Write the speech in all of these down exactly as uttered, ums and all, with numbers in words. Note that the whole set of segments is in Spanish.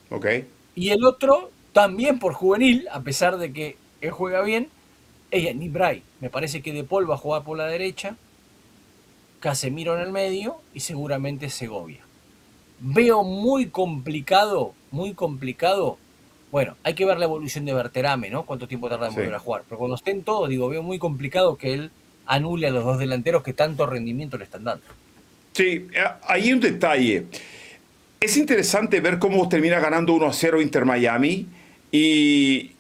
Ok. Y el otro, también por juvenil, a pesar de que él juega bien, es Yannick Bray. Me parece que De Paul va a jugar por la derecha, Casemiro en el medio y seguramente Segovia. Veo muy complicado, muy complicado. Bueno, hay que ver la evolución de Berterame, ¿no? Cuánto tiempo tarda en volver Sí. a jugar. Pero cuando estén todos, digo, veo muy complicado que él anule a los dos delanteros que tanto rendimiento le están dando. Sí, eh, hay un detalle. Es interesante ver cómo termina ganando uno a cero Inter Miami y,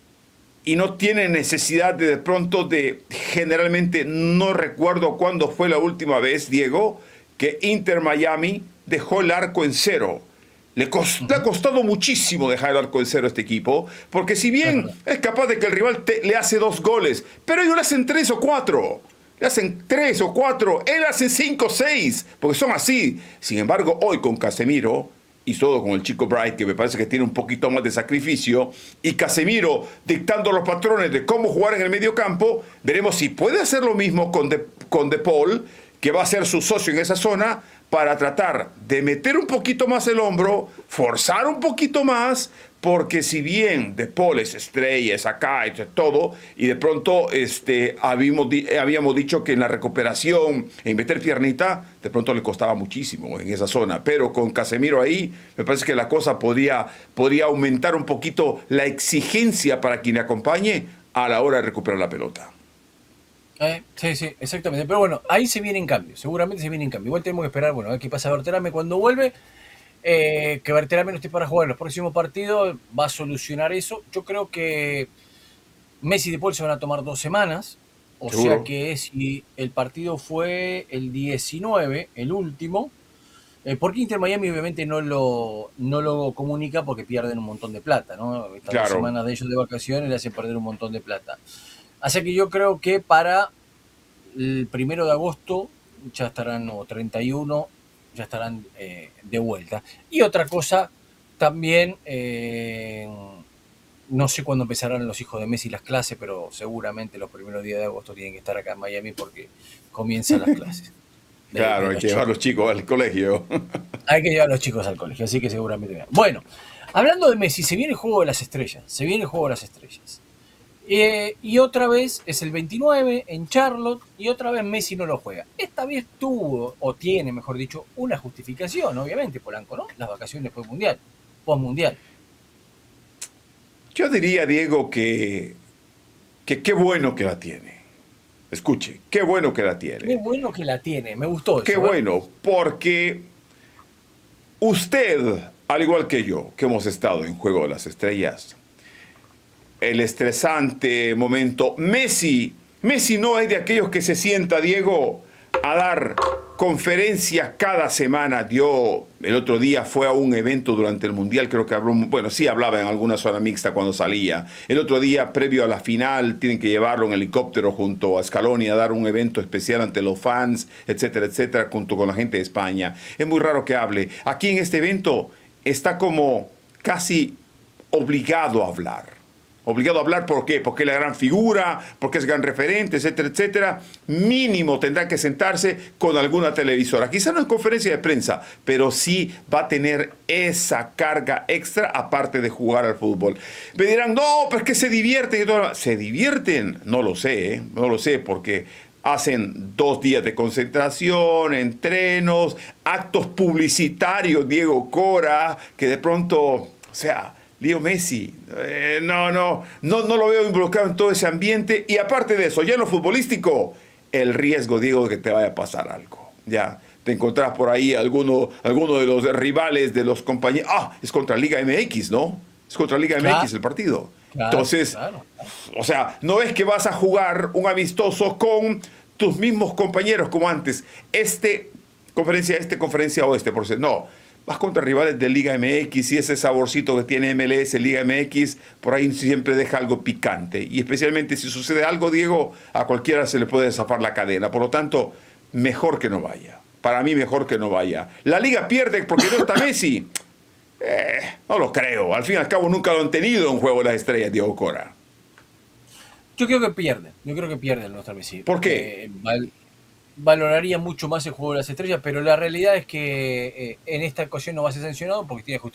y no tiene necesidad de de pronto de, generalmente no recuerdo cuándo fue la última vez, Diego, que Inter Miami dejó el arco en cero. Le, cos- le ha Ujú. costado muchísimo dejar el arco en cero a este equipo, porque si Es bien verdad. es capaz de que el rival te- le hace dos goles, pero ellos le hacen tres o cuatro. Le hacen tres o cuatro, él hace cinco o seis, porque son así. Sin embargo, hoy con Casemiro, y todo con el chico Bright, que me parece que tiene un poquito más de sacrificio, y Casemiro dictando los patrones de cómo jugar en el medio campo, veremos si puede hacer lo mismo con De, con De Paul, que va a ser su socio en esa zona, para tratar de meter un poquito más el hombro, forzar un poquito más, porque si bien De Paul es estrella, es acá, es todo, y de pronto este, habíamos, habíamos dicho que en la recuperación, en meter piernita, de pronto le costaba muchísimo en esa zona, pero con Casemiro ahí, me parece que la cosa podría, podría aumentar un poquito la exigencia para quien le acompañe a la hora de recuperar la pelota. Eh, sí, sí, exactamente. Pero bueno, ahí se viene en cambio. Seguramente se viene en cambio. Igual tenemos que esperar, bueno, a ver qué pasa Berterame cuando vuelve. Eh, que Berterame no esté para jugar en los próximos partidos va a solucionar eso. Yo creo que Messi y De Paul se van a tomar dos semanas. O sea Seguro. que si el partido fue el diecinueve, el último, eh, porque Inter Miami obviamente no lo, no lo comunica porque pierden un montón de plata, ¿no? Estas dos Claro. semanas de ellos de vacaciones le hacen perder un montón de plata. Así que yo creo que para el primero de agosto ya estarán, o treinta y uno, ya estarán eh, de vuelta. Y otra cosa, también, eh, no sé cuándo empezarán los hijos de Messi las clases, pero seguramente los primeros días de agosto tienen que estar acá en Miami porque comienzan las clases de, Claro, de hay los que llevar a los chicos. chicos al colegio. Hay que llevar a los chicos al colegio, así que seguramente vean. Bueno, hablando de Messi, se viene el juego de las estrellas, se viene el juego de las estrellas. Eh, y otra vez es el veintinueve en Charlotte y otra vez Messi no lo juega. Esta vez tuvo, o tiene, mejor dicho, una justificación, obviamente, Polanco, ¿no? Las vacaciones fue mundial, post mundial. Yo diría, Diego, que, que qué bueno que la tiene. Escuche, qué bueno que la Qué tiene. bueno que la tiene, me gustó Qué eso, ¿eh? bueno, porque usted, al igual que yo, que hemos estado en Juego de las Estrellas, el estresante momento, Messi, Messi no es de aquellos que se sienta, Diego, a dar conferencias cada semana. Dio, el otro día fue a un evento durante el Mundial, creo que habló, bueno, sí hablaba en alguna zona mixta cuando salía. El otro día, previo a la final, tienen que llevarlo en helicóptero junto a Scaloni a dar un evento especial ante los fans, etcétera, etcétera, junto con la gente de España. Es muy raro que hable. Aquí en este evento está como casi obligado a hablar. Obligado a hablar, ¿por qué? Porque es la gran figura, porque es gran referente, etcétera, etcétera. Mínimo tendrá que sentarse con alguna televisora. Quizá no en conferencia de prensa, pero sí va a tener esa carga extra aparte de jugar al fútbol. Me dirán, no, pero es que se divierten. Y todo. ¿Se divierten? No lo sé, ¿eh? No lo sé, porque hacen dos días de concentración, entrenos, actos publicitarios, Diego Cora, que de pronto, o sea, Leo Messi, eh, no, no, no, no lo veo involucrado en todo ese ambiente. Y aparte de eso, ya en lo futbolístico, el riesgo, Diego, de que te vaya a pasar algo. Ya, te encontrás por ahí alguno, alguno de los rivales de los compañeros. Ah, es contra Liga M X, ¿no? Es contra Liga M X Claro, el partido. claro, Entonces, claro, claro. o sea, no es que vas a jugar un amistoso con tus mismos compañeros como antes. Este conferencia, este conferencia oeste, por ser. No, vas contra rivales de Liga M X y ese saborcito que tiene M L S, Liga M X, por ahí siempre deja algo picante. Y especialmente si sucede algo, Diego, a cualquiera se le puede zafar la cadena. Por lo tanto, mejor que no vaya. Para mí, mejor que no vaya. La Liga pierde porque no está Messi. Eh, no lo creo. Al fin y al cabo, nunca lo han tenido en Juego de las Estrellas, Diego Cora. Yo creo que pierden, yo creo que pierden nuestra Messi. ¿Por qué? Eh, val- valoraría mucho más el juego de las estrellas, pero la realidad es que eh, en esta ocasión no va a ser sancionado porque tiene